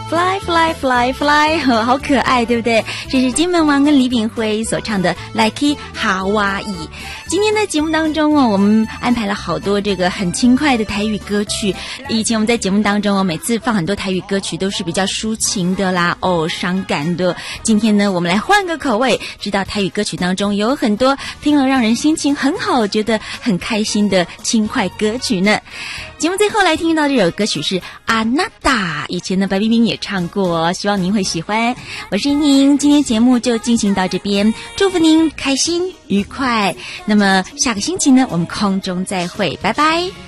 Fly Fly Fly Fly， 好可爱，对不对？这是金门王跟李炳辉所唱的 Like Hawaii。今天的节目当中我们安排了好多这个很轻快的台语歌曲。以前我们在节目当中每次放很多台语歌曲都是比较抒情的啦，伤感的。今天呢，我们来换个口味，知道台语歌曲当中有很多听了让人心情很好，觉得很开心的轻快歌曲呢。节目最后来听到这首歌曲是阿娜达，以前的白冰冰也唱过，希望您会喜欢。我是莹莹，今天节目就进行到这边，祝福您开心愉快。那么下个星期呢，我们空中再会，拜拜。